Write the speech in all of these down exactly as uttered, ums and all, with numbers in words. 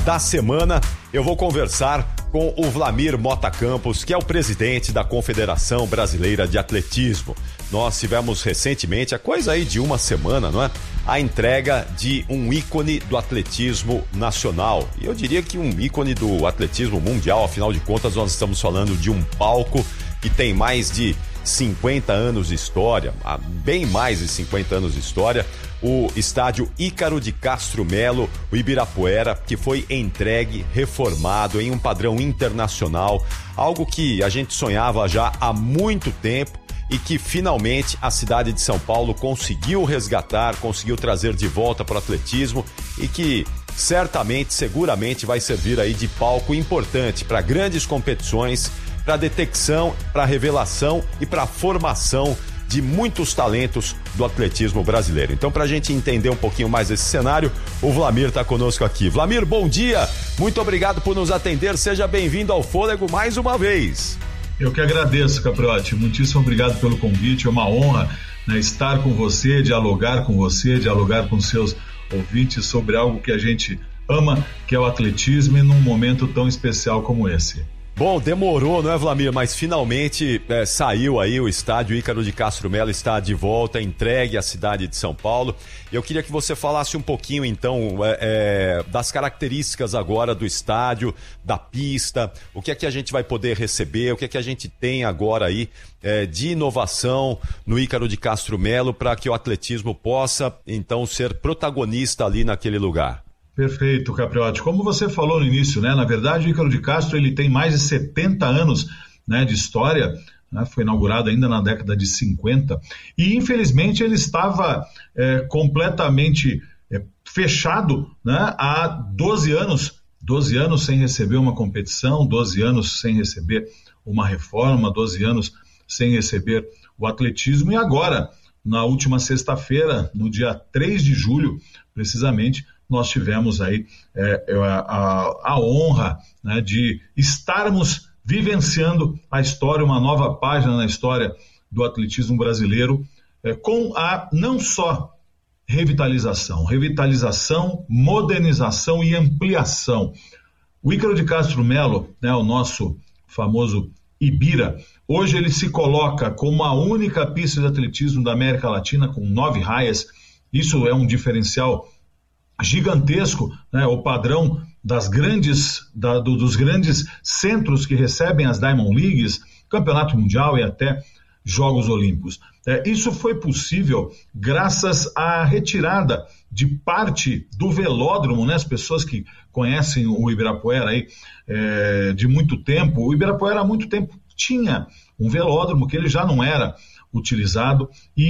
da semana, eu vou conversar com o Vlamir Mota Campos, que é o presidente da Confederação Brasileira de Atletismo. Nós tivemos recentemente, a coisa aí de uma semana, não é? A entrega de um ícone do atletismo nacional. E eu diria que um ícone do atletismo mundial, afinal de contas nós estamos falando de um palco que tem mais de cinquenta anos de história, bem mais de cinquenta anos de história, o estádio Ícaro de Castro Melo, o Ibirapuera, que foi entregue, reformado em um padrão internacional, algo que a gente sonhava já há muito tempo e que finalmente a cidade de São Paulo conseguiu resgatar, conseguiu trazer de volta para o atletismo e que certamente, seguramente vai servir aí de palco importante para grandes competições, para detecção, para revelação e para formação de muitos talentos do atletismo brasileiro. Então, para a gente entender um pouquinho mais esse cenário, o Vlamir está conosco aqui. Vlamir, bom dia, muito obrigado por nos atender, seja bem-vindo ao Fôlego mais uma vez. Eu que agradeço, Capriotti, muitíssimo obrigado pelo convite, é uma honra, né, estar com você, dialogar com você, dialogar com seus ouvintes sobre algo que a gente ama, que é o atletismo, e num momento tão especial como esse. Bom, demorou, não é, Vlamir? Mas finalmente é, saiu aí o estádio Ícaro de Castro Melo, está de volta, entregue à cidade de São Paulo. Eu queria que você falasse um pouquinho, então, é, é, das características agora do estádio, da pista, o que é que a gente vai poder receber, o que é que a gente tem agora aí é, de inovação no Ícaro de Castro Melo para que o atletismo possa, então, ser protagonista ali naquele lugar. Perfeito, Capriotti. Como você falou no início, né? Na verdade, o Ícaro de Castro ele tem mais de setenta anos, né, de história, né? Foi inaugurado ainda na década de cinquenta e, infelizmente, ele estava é, completamente é, fechado, né, há doze anos, doze anos sem receber uma competição, doze anos sem receber uma reforma, doze anos sem receber o atletismo e agora, na última sexta-feira, no dia três de julho, precisamente, nós tivemos aí é, a, a, a honra, né, de estarmos vivenciando a história, uma nova página na história do atletismo brasileiro, é, com a não só revitalização, revitalização, modernização e ampliação. O Ícaro de Castro Melo, né, o nosso famoso Ibira, hoje ele se coloca como a única pista de atletismo da América Latina com nove raias. Isso é um diferencial gigantesco, né, o padrão das grandes, da, do, dos grandes centros que recebem as Diamond Leagues, Campeonato Mundial e até Jogos Olímpicos. É, isso foi possível graças à retirada de parte do velódromo, né, as pessoas que conhecem o Ibirapuera aí, é, de muito tempo, o Ibirapuera há muito tempo tinha um velódromo que ele já não era utilizado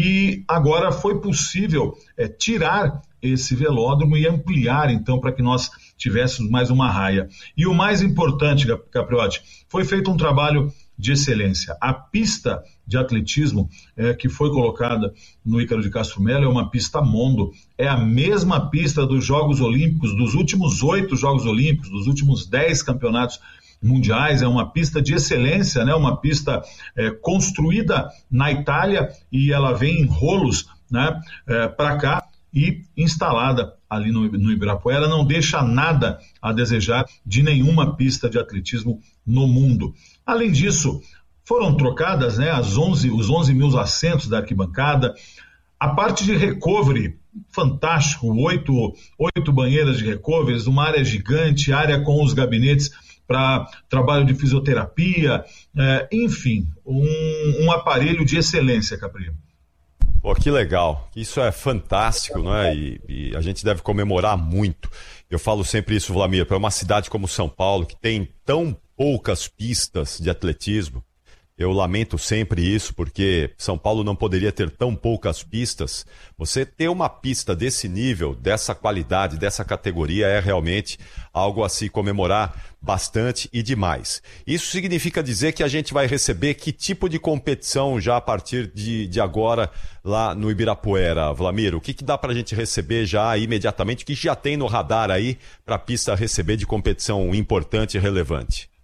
e agora foi possível é, tirar esse velódromo e ampliar, então, para que nós tivéssemos mais uma raia. E o mais importante, Capriotti, foi feito um trabalho de excelência. A pista de atletismo é, que foi colocada no Ícaro de Castro Melo é uma pista Mondo, é a mesma pista dos Jogos Olímpicos, dos últimos oito Jogos Olímpicos, dos últimos dez campeonatos mundiais, é uma pista de excelência, né? Uma pista é, construída na Itália e ela vem em rolos, né, é, para cá, e instalada ali no, no Ibirapuera, não deixa nada a desejar de nenhuma pista de atletismo no mundo. Além disso, foram trocadas, né, as onze, os onze mil assentos da arquibancada, a parte de recovery, fantástico, oito, oito banheiras de recovery, uma área gigante, área com os gabinetes para trabalho de fisioterapia, é, enfim, um, um aparelho de excelência, Capri. Pô, que legal, isso é fantástico, né? E, e a gente deve comemorar muito. Eu falo sempre isso, Vlamir, para uma cidade como São Paulo, que tem tão poucas pistas de atletismo, eu lamento sempre isso, porque São Paulo não poderia ter tão poucas pistas. Você ter uma pista desse nível, dessa qualidade, dessa categoria, é realmente algo a se comemorar bastante e demais. Isso significa dizer que a gente vai receber que tipo de competição já a partir de, de agora lá no Ibirapuera, Vlamir? O que, que dá para a gente receber já imediatamente? O que já tem no radar aí para a pista receber de competição importante e relevante?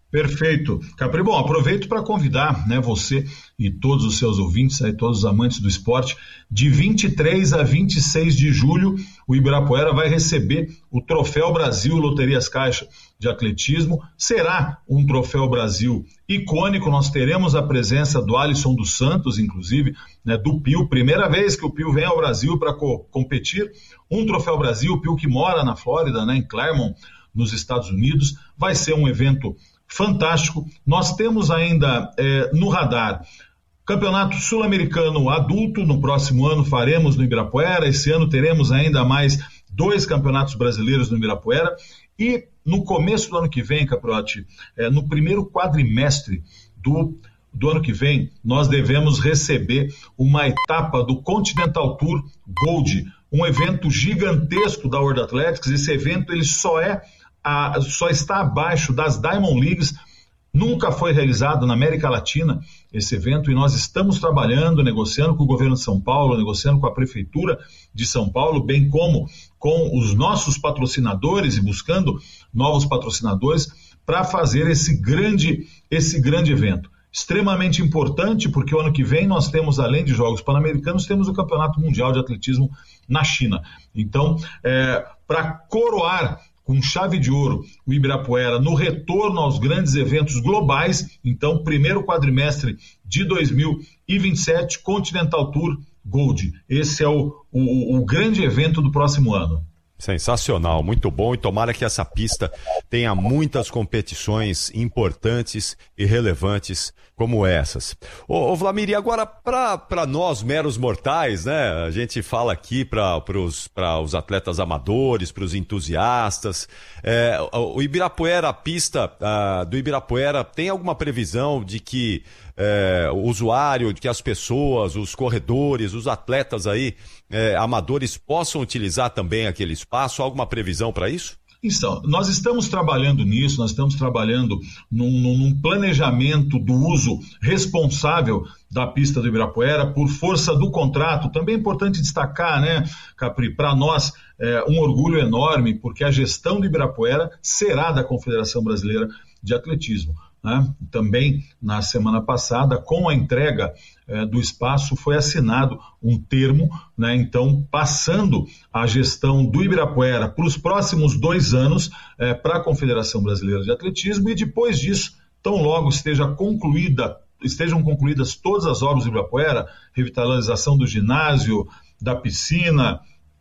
Perfeito. Capri, bom, aproveito para convidar, né, você e todos os seus ouvintes, aí, todos os amantes do esporte, de vinte e três a vinte e seis de julho, o Ibirapuera vai receber o Troféu Brasil Loterias Caixa de Atletismo. Será um Troféu Brasil icônico, nós teremos a presença do Alisson dos Santos, inclusive, né, do Pio, primeira vez que o Pio vem ao Brasil para co- competir, um Troféu Brasil, o Pio que mora na Flórida, né, em Claremont, nos Estados Unidos. Vai ser um evento fantástico. Nós temos ainda é, no radar Campeonato Sul-Americano Adulto, no próximo ano faremos no Ibirapuera, esse ano teremos ainda mais dois campeonatos brasileiros no Ibirapuera, e no começo do ano que vem, Caprotti, é, no primeiro quadrimestre do, do ano que vem, nós devemos receber uma etapa do Continental Tour Gold, um evento gigantesco da World Athletics. Esse evento ele só é A, só está abaixo das Diamond Leagues, nunca foi realizado na América Latina esse evento, e nós estamos trabalhando, negociando com o governo de São Paulo, negociando com a Prefeitura de São Paulo, bem como com os nossos patrocinadores e buscando novos patrocinadores para fazer esse grande, esse grande evento. Extremamente importante, porque o ano que vem nós temos, além de Jogos Pan-Americanos, temos o Campeonato Mundial de Atletismo na China. Então, é, para coroar com chave de ouro o Ibirapuera no retorno aos grandes eventos globais, então, primeiro quadrimestre de dois mil e vinte e sete, Continental Tour Gold. Esse é o, o, o grande evento do próximo ano. Sensacional, muito bom, e tomara que essa pista tenha muitas competições importantes e relevantes como essas. Ô, ô Vlamir, e agora para nós meros mortais, né? A gente fala aqui para os atletas amadores, para os entusiastas. É, o Ibirapuera, a pista a, do Ibirapuera, tem alguma previsão de que é, o usuário, de que as pessoas, os corredores, os atletas aí, é, amadores, possam utilizar também aquele espaço? Há alguma previsão para isso? Então, nós estamos trabalhando nisso, nós estamos trabalhando num, num planejamento do uso responsável da pista do Ibirapuera por força do contrato. Também é importante destacar, né, Capri, para nós é um orgulho enorme, porque a gestão do Ibirapuera será da Confederação Brasileira de Atletismo. Né? Também na semana passada, com a entrega eh, do espaço, foi assinado um termo, né? Então, passando a gestão do Ibirapuera para os próximos dois anos eh, para a Confederação Brasileira de Atletismo, e depois disso, tão logo esteja concluída, estejam concluídas todas as obras do Ibirapuera, revitalização do ginásio, da piscina,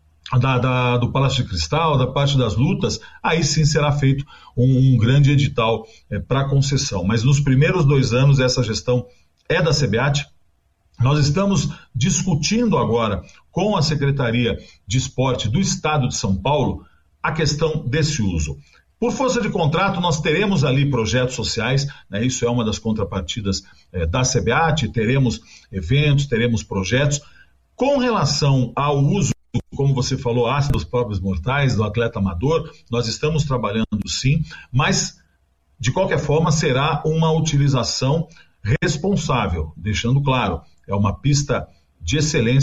Da, da, do Palácio de Cristal, da parte das lutas, aí sim será feito um, um grande edital é, para concessão. Mas nos primeiros dois anos essa gestão é da CBAT. Nós estamos discutindo agora com a Secretaria de Esporte do Estado de São Paulo a questão desse uso. Por força de contrato, nós teremos ali projetos sociais, né, isso é uma das contrapartidas é, da CBAT, teremos eventos, teremos projetos. Com relação ao uso, como você falou, ácido dos próprios mortais, do atleta amador, nós estamos trabalhando sim, mas de qualquer forma será uma utilização responsável, deixando claro, é uma pista de excelência